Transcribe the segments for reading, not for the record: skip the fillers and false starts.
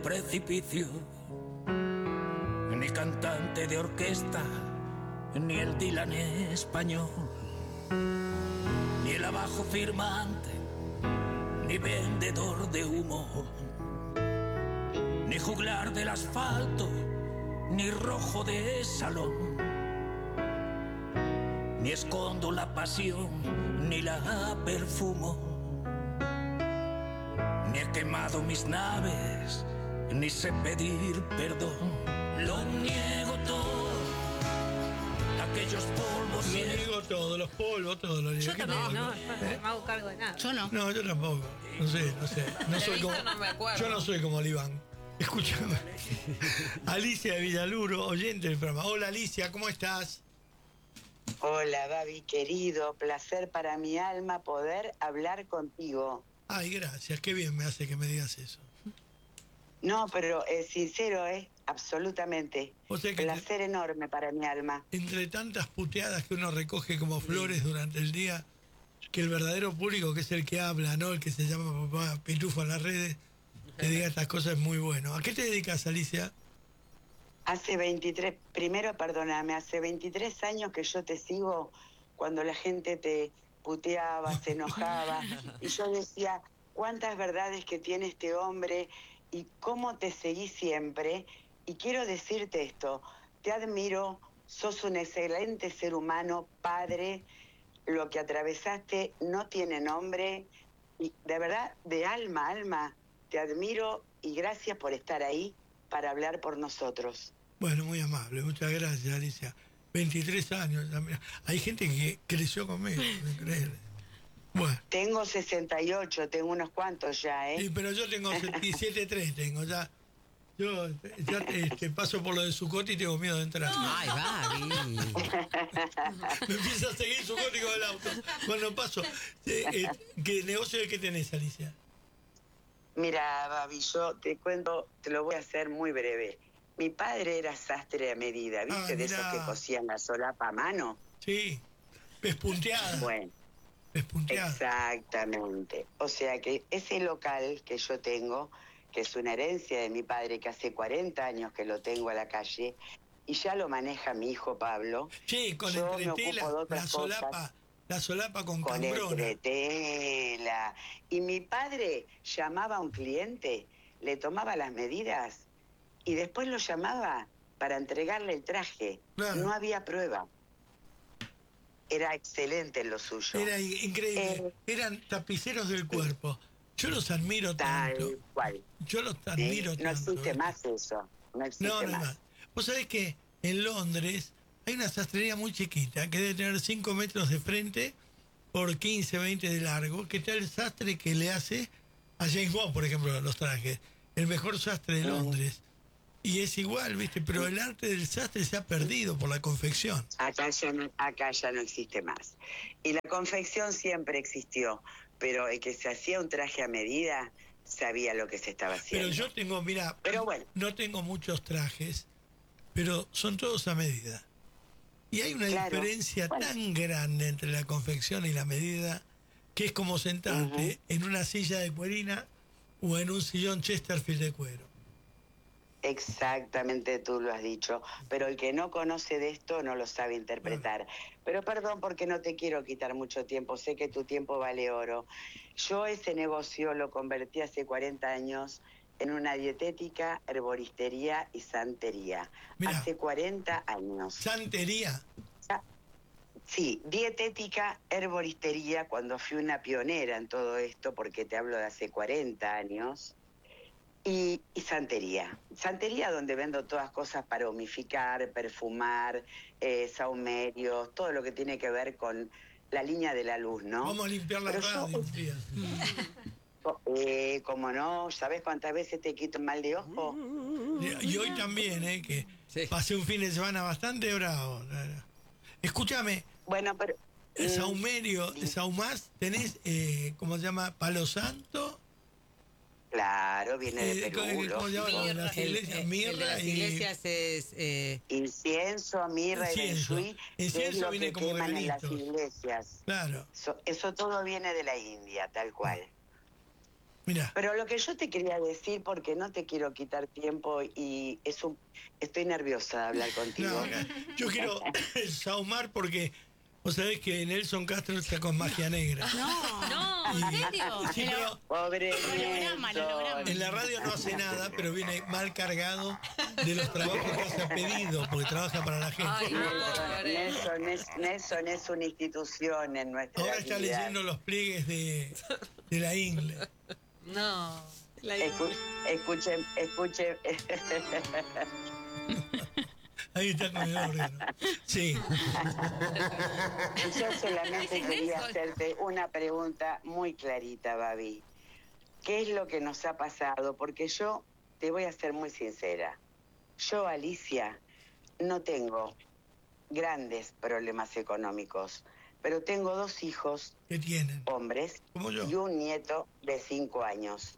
precipicio, ni cantante de orquesta, ni el Dylan español, ni el abajo firmante, ni vendedor de humo, ni juglar del asfalto, ni rojo de salón, ni escondo la pasión, ni la perfumo, ni he quemado mis naves, ni sé pedir perdón. Lo niego todo, aquellos polvos. Lo niego todo, los polvos, todo lo niego. Yo también, no me hago cargo de nada. Yo no. No, yo tampoco. No sé. No soy como, no me acuerdo. yo no soy como el Iván. Escúchame. Alicia de Villaluro, oyente del programa. Hola Alicia, ¿cómo estás? Hola, Babi, querido. Placer para mi alma poder hablar contigo. Ay, gracias. Qué bien me hace que me digas eso. No, pero es sincero, absolutamente. O sea que Placer enorme para mi alma. entre tantas puteadas que uno recoge como flores durante el día, que el verdadero público, que es el que habla, ¿no? El que se llama papá Pitufo en las redes, te diga estas cosas es muy bueno. ¿A qué te dedicas, Alicia? Hace 23 años que yo te sigo cuando la gente te puteaba, se enojaba. Y yo decía, cuántas verdades que tiene este hombre y cómo te seguí siempre. Y quiero decirte esto, te admiro, sos un excelente ser humano, padre, lo que atravesaste no tiene nombre. Y de verdad, de alma a alma, te admiro y gracias por estar ahí para hablar por nosotros. Bueno, muy amable, muchas gracias, Alicia. 23 años, hay gente que creció conmigo, increíble. Bueno. Tengo 68, tengo unos cuantos ya, Sí, pero yo tengo 77.3, tengo ya. Yo ya paso por lo de Zucotti y tengo miedo de entrar. Ay, Babi. Me empieza a seguir Zucotti con el auto. Cuando paso. ¿Qué negocio es el que tenés, Alicia? Mira, Babi, yo te cuento, te lo voy a hacer muy breve. Mi padre era sastre a medida, ¿viste? De esos que cosían la solapa a mano. Sí, pespunteada. Bueno, pespunteada. Exactamente. O sea que ese local que yo tengo, que es una herencia de mi padre, que hace 40 años que lo tengo a la calle, y ya lo maneja mi hijo Pablo. Sí, con entretela, la solapa con cambrona. Con entretela. Y mi padre llamaba a un cliente, le tomaba las medidas y después lo llamaba para entregarle el traje. Claro. No había prueba. Era excelente en lo suyo. Era increíble. Eran tapiceros del cuerpo. Yo los admiro tanto. Tal cual. Yo los admiro tanto. No existe más eso. No existe más. Vos sabés que en Londres hay una sastrería muy chiquita que debe tener 5 metros de frente por 15, 20 de largo, que está el sastre que le hace a James Bond, por ejemplo, los trajes. El mejor sastre de Londres. Y es igual, ¿viste? Pero el arte del sastre se ha perdido por la confección. Acá ya no existe más. Y la confección siempre existió, pero el que se hacía un traje a medida sabía lo que se estaba haciendo. Pero yo tengo, mira, no tengo muchos trajes, pero son todos a medida. Y hay una diferencia tan grande entre la confección y la medida, que es como sentarte en una silla de cuerina o en un sillón Chesterfield de cuero. Exactamente, tú lo has dicho, pero el que no conoce de esto no lo sabe interpretar. Pero perdón porque no te quiero quitar mucho tiempo, sé que tu tiempo vale oro. Yo ese negocio lo convertí hace 40 años en una dietética, herboristería y santería. Mirá, hace 40 años. ¿Santería? Sí, dietética, herboristería, cuando fui una pionera en todo esto, porque te hablo de hace 40 años. Y santería. Santería donde vendo todas cosas para humificar, perfumar, sahumerios, todo lo que tiene que ver con la línea de la luz, ¿no? Vamos a limpiar la radio. Como no, ¿sabes cuántas veces te quito un mal de ojo? Y hoy también, que pasé un fin de semana bastante bravo. Escúchame. Bueno, pero... Sahumerio, sahumás, tenés, ¿cómo se llama? Palo santo. Claro, viene de Perú. ¿Cómo se llama? Las iglesias, mirra. El de las iglesias es... Incienso, mirra y feng incienso viene como en las iglesias. Claro. Eso todo viene de la India, tal cual. Mirá. Pero lo que yo te quería decir, porque no te quiero quitar tiempo y estoy nerviosa de hablar contigo. No, yo quiero saumar porque vos sabés que Nelson Castro está con magia negra. No, ¿en serio? Sí, pero Pobre Holograma, Nelson. holograma. en la radio no hace nada, pero viene mal cargado de los trabajos que hace a pedido, porque trabaja para la gente. Ay, Nelson es una institución en nuestra Ahora está vida. leyendo los pliegues de la Ingle. No. Escuchen. Ahí está con el órgano. Sí. Yo solamente quería hacerte una pregunta muy clarita, Babi. ¿Qué es lo que nos ha pasado? Porque yo te voy a ser muy sincera. Yo, Alicia, no tengo grandes problemas económicos, pero tengo 2 hijos, ¿Qué tienen? hombres, Como yo. y un nieto de 5 años.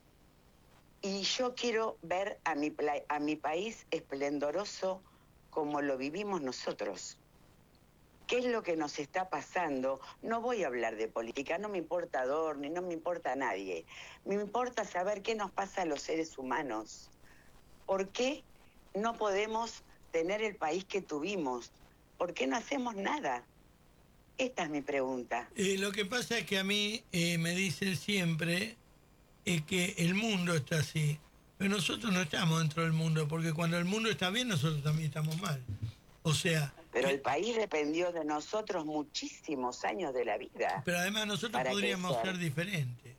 Y yo quiero ver a mi país esplendoroso como lo vivimos nosotros. ¿Qué es lo que nos está pasando? No voy a hablar de política, no me importa Adorni, no me importa a nadie. Me importa saber qué nos pasa a los seres humanos. ¿Por qué no podemos tener el país que tuvimos? ¿Por qué no hacemos nada? Esta es mi pregunta. Lo que pasa es que a mí me dicen siempre que el mundo está así, pero nosotros no estamos dentro del mundo, porque cuando el mundo está bien, nosotros también estamos mal. O sea... Pero el país dependió de nosotros muchísimos años de la vida. Pero además nosotros ¿Para podríamos crecer? ser diferentes,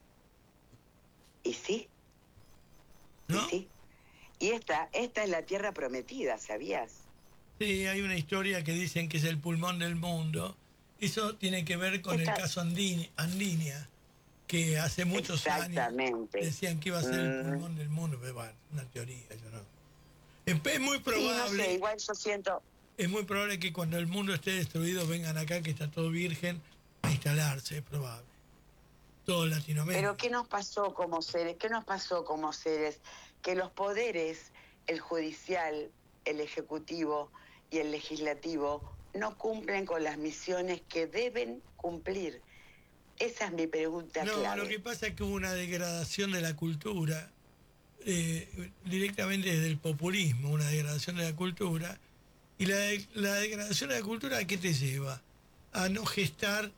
¿Y sí? ¿no? ¿Y sí? Y esta es la tierra prometida, ¿sabías? Sí, hay una historia que dicen que es el pulmón del mundo. Eso tiene que ver con el caso Andinia, que hace muchos años Exactamente. decían que iba a ser el pulmón del mundo, pero bueno, una teoría, yo no. Es muy Sí, no probable, sé, igual yo siento... es muy probable que cuando el mundo esté destruido vengan acá, que está todo virgen, a instalarse, es probable. Todo Latinoamérica. Pero ¿qué nos pasó como seres? ¿Qué nos pasó como seres? Que los poderes, el judicial, el ejecutivo y el legislativo, no cumplen con las misiones que deben cumplir. Esa es mi pregunta No, clave. lo que pasa es que hubo una degradación de la cultura, directamente desde el populismo, una degradación de la cultura, y la degradación de la cultura, ¿a qué te lleva? A no gestar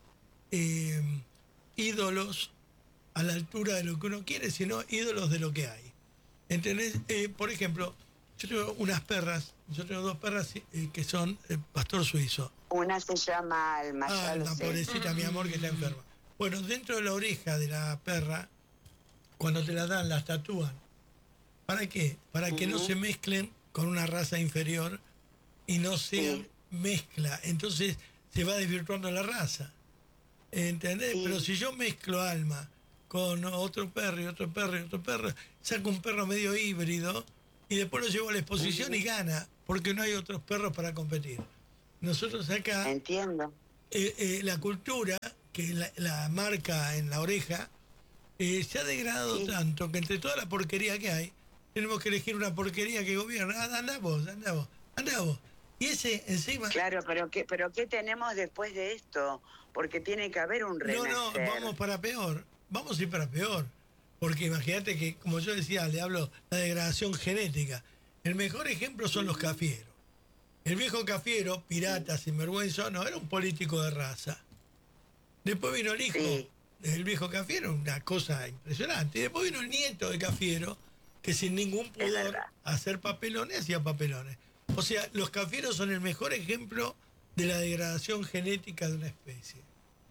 ídolos a la altura de lo que uno quiere, sino ídolos de lo que hay. ¿Entendés? Por ejemplo, yo tengo unas perras, yo tengo 2 perras que son pastor suizo. Una se llama Alma, ya lo La sé. pobrecita, mi amor, que está enferma. Bueno, dentro de la oreja de la perra, cuando te la dan, las tatúan. ¿Para qué? Para que no se mezclen con una raza inferior y no sean mezcla. Entonces se va desvirtuando la raza. ¿Entendés? Sí. Pero si yo mezclo Alma con otro perro y otro perro y otro perro, saco un perro medio híbrido y después lo llevo a la exposición y gana, porque no hay otros perros para competir. Nosotros acá... Entiendo. la cultura que la marca en la oreja se ha degradado tanto que entre toda la porquería que hay tenemos que elegir una porquería que gobierna. Anda vos. Y ese encima... Claro, pero ¿qué tenemos después de esto? Porque tiene que haber un renacer. No, vamos para peor. Vamos a ir para peor. Porque imagínate que, como yo decía, le hablo de la degradación genética. El mejor ejemplo son los cafieros. El viejo cafiero, pirata, sinvergüenza, no, era un político de raza. Después vino el hijo del viejo cafiero, una cosa impresionante. Y después vino el nieto de cafiero, que sin ningún pudor hacer papelones, hacía papelones. O sea, los cafieros son el mejor ejemplo de la degradación genética de una especie.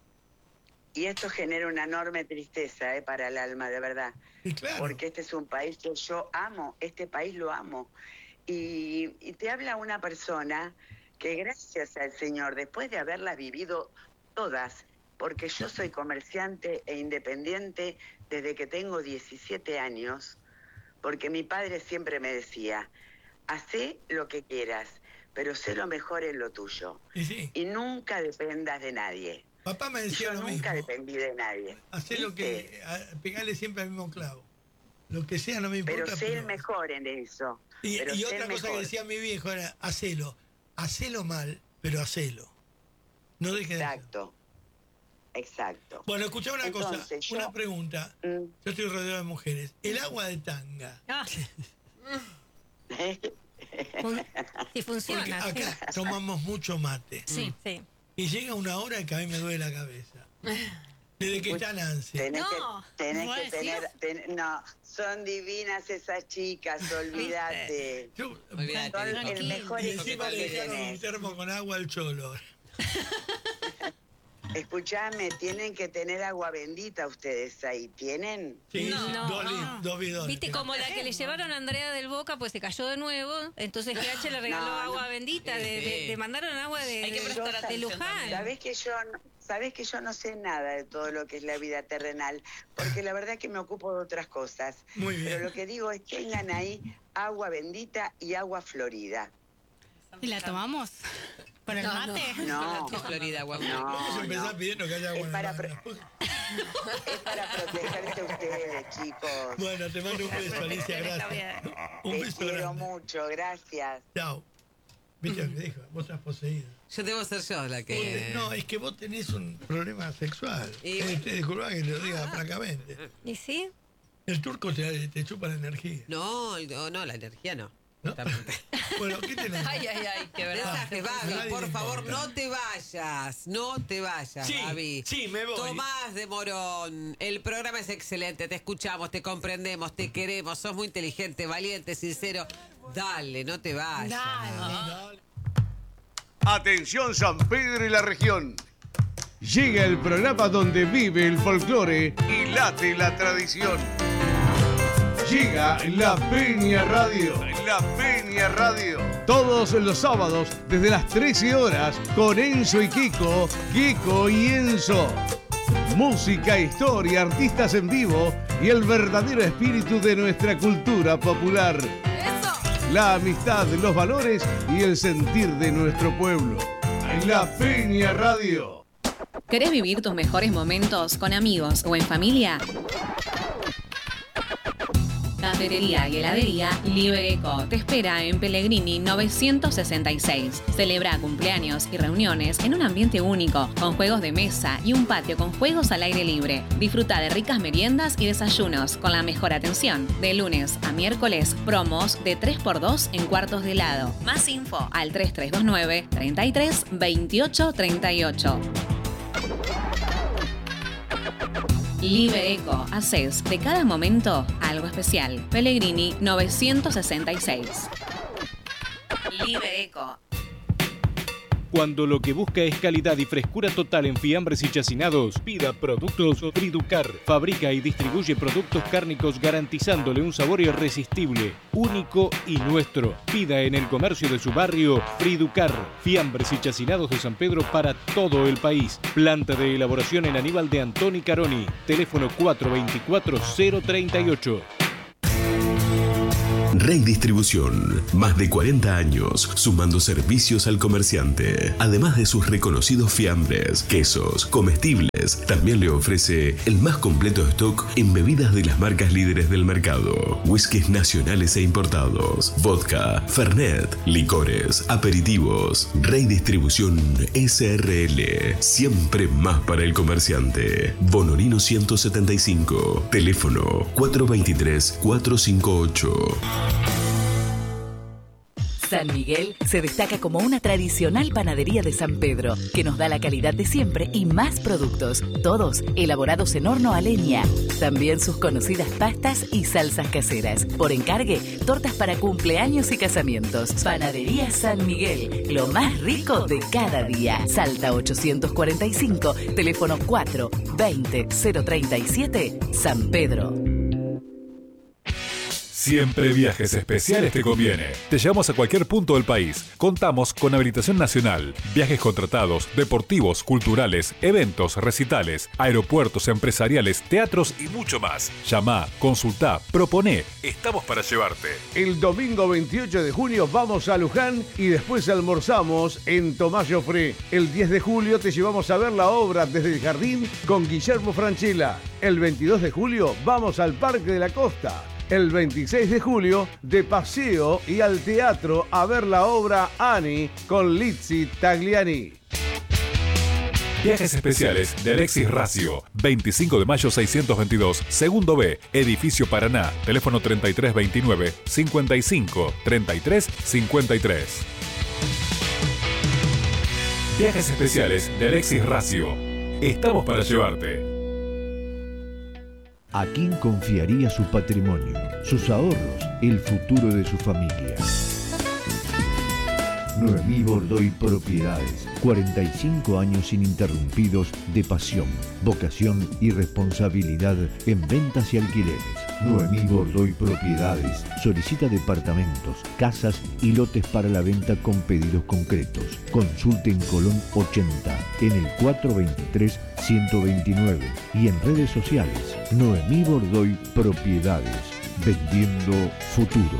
Y esto genera una enorme tristeza para el alma, de verdad. Y claro. Porque este es un país que yo amo, este país lo amo. Y te habla una persona que gracias al Señor, después de haberlas vivido todas, porque yo soy comerciante e independiente desde que tengo 17 años, porque mi padre siempre me decía, hacé lo que quieras, pero sé lo mejor en lo tuyo. Y nunca dependas de nadie. Papá me decía lo nunca mismo. dependí de nadie. Hacé lo que... Pegarle siempre al mismo clavo. Lo que sea no me importa. Pero sé el mejor en eso. Y otra cosa que decía mi viejo era, hacelo mal, pero hacelo. No dejes de hacerlo. Exacto. Bueno, escuchá una Entonces, cosa, una pregunta. Yo estoy rodeado de mujeres. El agua de tanga. Ah, sí, funciona. Porque acá tomamos mucho mate. Sí, sí. Y llega una hora que a mí me duele la cabeza. Desde que está Nancy. Tenés No, que ¿no decís? no, son divinas esas chicas, olvídate. Yo, Olvídate. Son el Tranquilo. mejor y encima le equipo que dejaron un tenés. termo con agua al cholo. Escuchame, tienen que tener agua bendita ustedes ahí. ¿Tienen? Sí, No. dos bidones. Viste, como la que le llevaron a Andrea del Boca, pues se cayó de nuevo. Entonces GH le regaló No, agua bendita. Le mandaron agua Hay que prestar de atención Luján. Sabés que yo no sé nada de todo lo que es la vida terrenal, porque la verdad que me ocupo de otras cosas. Muy bien. Pero lo que digo es que tengan ahí agua bendita y agua florida. ¿Y la tomamos? ¿Con el mate? No, Qué Florida, guau. Vamos a empezar no. pidiendo que haya agua Es en el para, baño. es para protegerse ustedes, chicos. Bueno, te mando un beso, Alicia, gracias. Un Te beso quiero grande. mucho, gracias. Chao. ¿Viste lo que dijo? Vos estás poseída. Yo debo ser yo la que... No, es que vos tenés un problema sexual. Y- Disculpa que te lo diga francamente. ¿Y sí? El turco te chupa la energía. No, la energía no. ¿No? Bueno, ¿qué tenés? Ay, qué verdad. Mensaje, Babi, Nadie por le favor, importa. no te vayas, Sí, Babi. sí, me voy. Tomás de Morón, el programa es excelente, te escuchamos, te comprendemos, te queremos, sos muy inteligente, valiente, sincero. Dale, no te vayas. Dale. Atención San Pedro y la región. Llega el programa donde vive el folclore y late la tradición. Llega La Peña Radio. La Peña Radio. Todos los sábados desde las 13 horas con Enzo y Kiko, Kiko y Enzo. Música, historia, artistas en vivo y el verdadero espíritu de nuestra cultura popular. La amistad, los valores y el sentir de nuestro pueblo. La Peña Radio. ¿Querés vivir tus mejores momentos con amigos o en familia? Cafetería y heladería Libereco te espera en Pellegrini 966. Celebra cumpleaños y reuniones en un ambiente único, con juegos de mesa y un patio con juegos al aire libre. Disfruta de ricas meriendas y desayunos con la mejor atención. De lunes a miércoles, promos de 3x2 en cuartos de helado. Más info al 3329 33 28 38. Libereco, haces de cada momento algo especial. Pellegrini 966. Libereco. Cuando lo que busca es calidad y frescura total en fiambres y chacinados, pida Productos Friducar. Fabrica y distribuye productos cárnicos garantizándole un sabor irresistible, único y nuestro. Pida en el comercio de su barrio Friducar. Fiambres y chacinados de San Pedro para todo el país. Planta de elaboración en Aníbal de Antoni Caroni. Teléfono 424-038. Rey Distribución, más de 40 años sumando servicios al comerciante. Además de sus reconocidos fiambres, quesos, comestibles, también le ofrece el más completo stock en bebidas de las marcas líderes del mercado. Whiskies nacionales e importados, vodka, fernet, licores, aperitivos. Rey Distribución SRL, siempre más para el comerciante. Bonolino 175, teléfono 423-458. San Miguel se destaca como una tradicional panadería de San Pedro, que nos da la calidad de siempre y más productos, todos elaborados en horno a leña. También sus conocidas pastas y salsas caseras. Por encargue, tortas para cumpleaños y casamientos. Panadería San Miguel, lo más rico de cada día. Salta 845, teléfono 420-037, San Pedro. Siempre Viajes Especiales te conviene. Te llevamos a cualquier punto del país. Contamos con habilitación nacional, viajes contratados, deportivos, culturales, eventos, recitales, aeropuertos empresariales, teatros y mucho más. Llama, consultá, proponé. Estamos para llevarte. El domingo 28 de junio vamos a Luján y después almorzamos en Tomás Joffre. El 10 de julio te llevamos a ver la obra desde el jardín con Guillermo Francella. El 22 de julio vamos al Parque de la Costa. El 26 de julio, de paseo y al teatro a ver la obra Annie con Lizzy Tagliani. Viajes especiales de Alexis Racio. 25 de mayo 622, segundo B, Edificio Paraná. Teléfono 3329 55 33 53. Viajes especiales de Alexis Racio. Estamos para llevarte. ¿A quién confiaría su patrimonio, sus ahorros, el futuro de su familia? Noemí Bordoy Propiedades. 45 años ininterrumpidos de pasión, vocación y responsabilidad en ventas y alquileres. Noemí Bordoy Propiedades solicita departamentos, casas y lotes para la venta con pedidos concretos. Consulte en Colón 80, en el 423-129 y en redes sociales. Noemí Bordoy Propiedades, vendiendo futuro.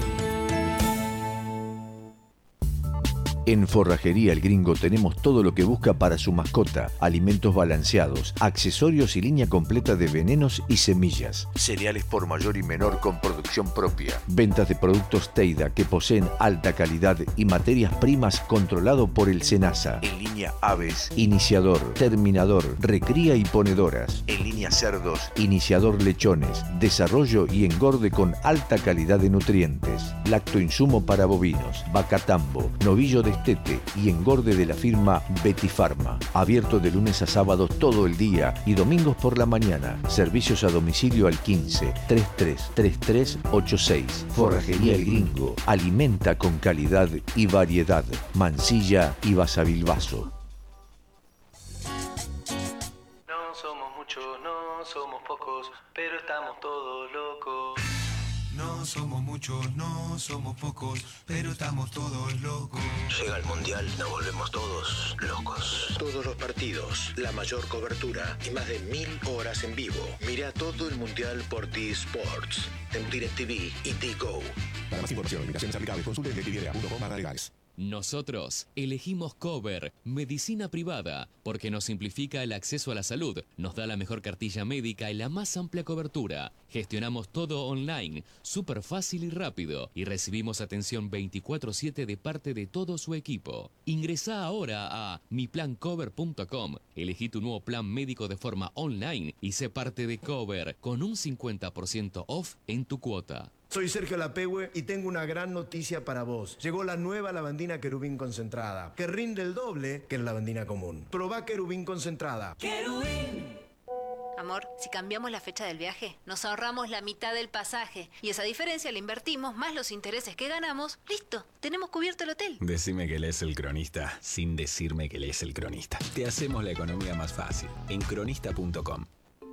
En Forrajería El Gringo tenemos todo lo que busca para su mascota: alimentos balanceados, accesorios y línea completa de venenos y semillas, cereales por mayor y menor con producción propia, ventas de productos Teida que poseen alta calidad y materias primas controlado por el SENASA. En línea aves, iniciador, terminador, recría y ponedoras. En línea cerdos, iniciador lechones, desarrollo y engorde con alta calidad de nutrientes, lactoinsumo para bovinos, vacatambo, novillo de destete y engorde de la firma Betty Pharma. Abierto de lunes a sábados todo el día y domingos por la mañana. Servicios a domicilio al 15 33 33 86. Forrajería El Gringo. Alimenta con calidad y variedad. Mansilla y Basavilbaso. No somos muchos, no somos pocos, pero estamos todos locos. No somos muchos, no somos pocos, pero estamos todos locos. Llega el Mundial, nos volvemos todos locos. Todos los partidos, la mayor cobertura y más de 1000 horas en vivo. Mira todo el Mundial por T-Sports, en DirecTV y T-Go. Para más información, limitaciones aplicables, consulte directv.com/legales. Nosotros elegimos Cover, medicina privada, porque nos simplifica el acceso a la salud, nos da la mejor cartilla médica y la más amplia cobertura. Gestionamos todo online, súper fácil y rápido, y recibimos atención 24/7 de parte de todo su equipo. Ingresá ahora a miplancover.com, elegí tu nuevo plan médico de forma online y sé parte de Cover, con un 50% off en tu cuota. Soy Sergio Lapehue y tengo una gran noticia para vos. Llegó la nueva lavandina Querubín concentrada, que rinde el doble que la lavandina común. Probá Querubín concentrada. ¡Querubín! Amor, si cambiamos la fecha del viaje, nos ahorramos la mitad del pasaje. Y esa diferencia la invertimos, más los intereses que ganamos. ¡Listo! Tenemos cubierto el hotel. Decime que lees El Cronista, sin decirme que lees El Cronista. Te hacemos la economía más fácil, en cronista.com.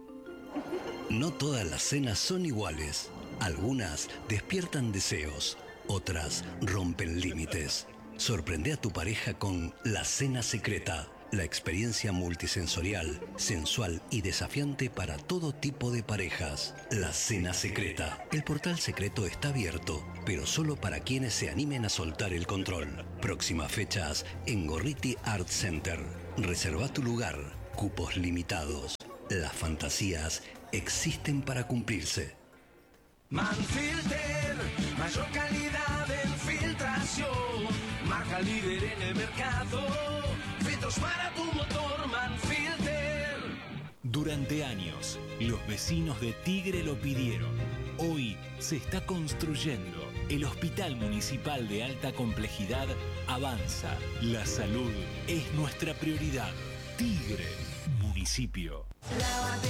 No todas las cenas son iguales. Algunas despiertan deseos, otras rompen límites. Sorprende a tu pareja con La Cena Secreta, la experiencia multisensorial, sensual y desafiante para todo tipo de parejas. La Cena Secreta. El portal secreto está abierto, pero solo para quienes se animen a soltar el control. Próximas fechas en Gorriti Art Center. Reserva tu lugar. Cupos limitados. Las fantasías existen para cumplirse. Manfilter, mayor calidad en filtración, marca líder en el mercado, filtros para tu motor, Manfilter. Durante años, los vecinos de Tigre lo pidieron. Hoy se está construyendo. El Hospital Municipal de Alta Complejidad avanza. La salud es nuestra prioridad. Tigre, municipio.